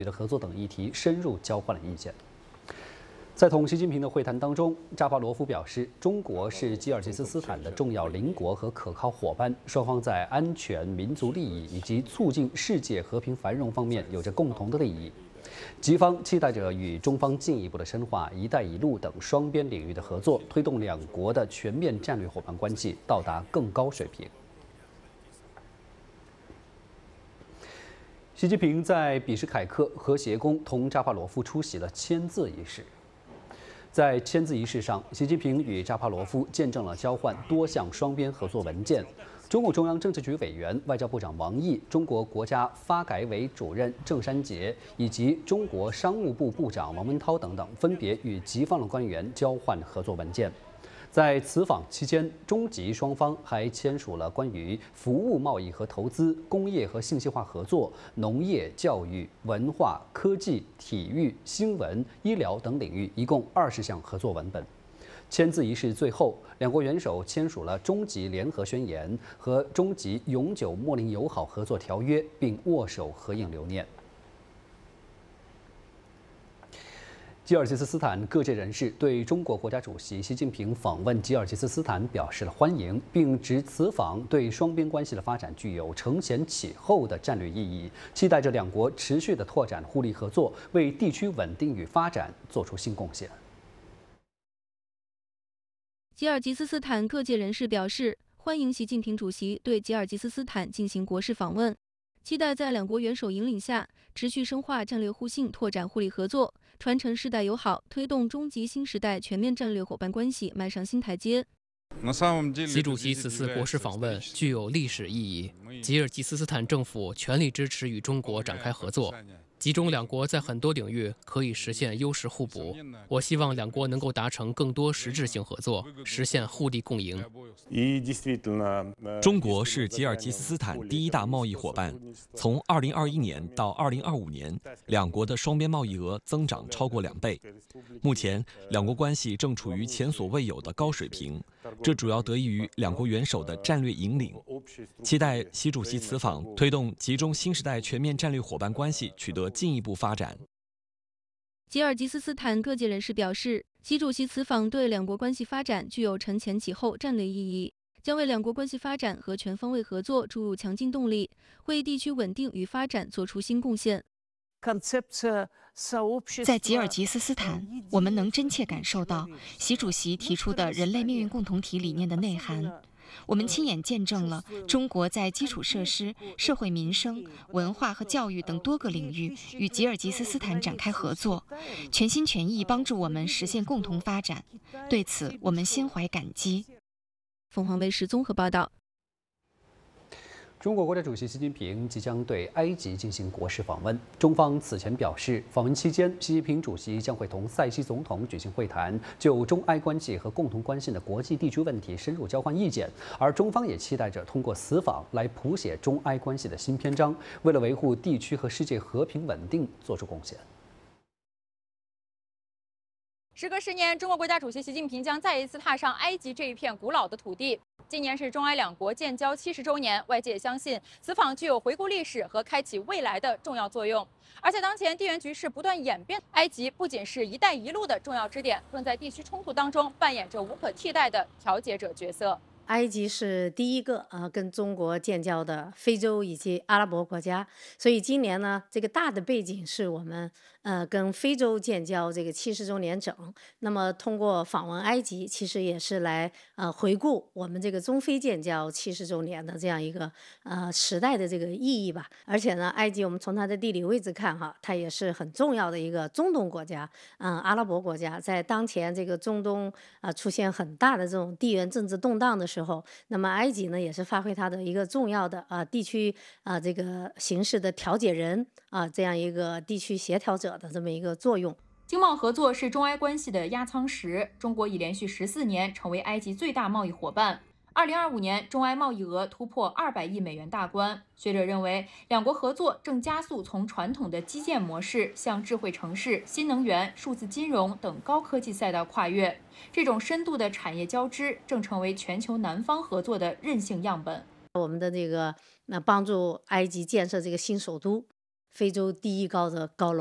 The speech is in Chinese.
的合作等议题深入交换了意见。在同习近平的会谈当中，扎巴罗夫表示，中国是吉尔吉斯斯坦的重要邻国和可靠伙伴，双方在安全、民族利益以及促进世界和平繁荣方面有着共同的利益。吉方期待着与中方进一步的深化“一带一路”等双边领域的合作，推动两国的全面战略伙伴关系到达更高水平。习近平在比什凯克和谐宫同扎巴罗夫出席了签字仪式。在签字仪式上，习近平与扎巴罗夫见证了交换多项双边合作文件。中共中央政治局委员、外交部长王毅、中国国家发改委主任郑山杰以及中国商务部部长王文涛等等，分别与吉方的官员交换合作文件。在此访期间，中吉双方还签署了关于服务贸易和投资、工业和信息化合作、农业、教育、文化、科技、体育、新闻、医疗等领域一共20项合作文本。签字仪式最后，两国元首签署了中吉联合宣言和中吉永久睦邻友好合作条约，并握手合影留念。吉尔吉斯斯坦各界人士对中国国家主席习近平访问吉尔吉斯斯坦表示了欢迎，并指此访对双边关系的发展具有承前启后的战略意义，期待着两国持续的拓展互利合作，为地区稳定与发展做出新贡献。 吉尔吉斯斯坦各界人士表示欢迎习近平主席对吉尔吉斯斯坦进行国事访问，期待在两国元首引领下，持续深化战略互信，拓展互利合作，传承世代友好，推动中吉新时代全面战略伙伴关系迈上新台阶。 习主席此次国事访问具有历史意义，吉尔吉斯斯坦政府全力支持与中国展开合作，吉中两国在很多领域可以实现优势互补。我希望两国能够达成更多实质性合作，实现互利共赢。 中国是吉尔吉斯斯坦第一大贸易伙伴，从2021年到2025年，两国的双边贸易额增长超过2倍。目前，两国关系正处于前所未有的高水平，这主要得益于两国元首的战略引领。期待习主席此访推动吉中新时代全面战略伙伴关系取得进一步发展。 吉尔吉斯斯坦各界人士表示，习主席此访对两国关系发展具有承前启后战略意义，将为两国关系发展和全方位合作注入强劲动力，为地区稳定与发展做出新贡献。 在吉尔吉斯斯坦，我们能真切感受到习主席提出的人类命运共同体理念的内涵。我们亲眼见证了中国在基础设施、社会民生、文化和教育等多个领域与吉尔吉斯斯坦展开合作，全心全意帮助我们实现共同发展。对此，我们心怀感激。 凤凰卫视综合报道。 中国国家主席习近平即将对埃及进行国事访问。中方此前表示，访问期间，习近平主席将会同塞西总统举行会谈，就中埃关系和共同关心的国际地区问题深入交换意见。而中方也期待着通过此访来谱写中埃关系的新篇章，为了维护地区和世界和平稳定做出贡献。 时隔10年，中国国家主席习近平将再一次踏上埃及这一片古老的土地。今年是中埃两国建交70周年，外界相信此访具有回顾历史和开启未来的重要作用。而且当前地缘局势不断演变，埃及不仅是一带一路的重要支点，更在地区冲突当中扮演着无可替代的调解者角色。 埃及是第一个跟中国建交的非洲以及阿拉伯国家，所以今年呢，这个大的背景是我们跟非洲建交这个70周年整。那么通过访问埃及，其实也是来回顾我们这个中非建交70周年的这样一个时代的这个意义吧。而且呢，埃及我们从它的地理位置看哈，它也是很重要的一个中东国家，阿拉伯国家，在当前这个中东出现很大的这种地缘政治动荡的时候，那么埃及呢也是发挥它的一个重要的地区这个形势的调解人这样一个地区协调者的这么一个作用。 经贸合作是中埃关系的压舱石，中国已连续14年成为埃及最大贸易伙伴。2025年，中埃贸易额突破200亿美元大关。学者认为，两国合作正加速从传统的基建模式向智慧城市、新能源、数字金融等高科技赛道跨越。这种深度的产业交织正成为全球南方合作的韧性样本。 我们的这个帮助埃及建设这个新首都。 非洲第1高的高楼。